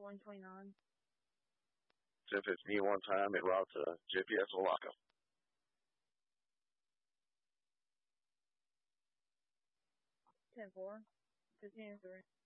4 and 29. 10:15 one time en route to JPS Oaxaca. 10-4. 15-3.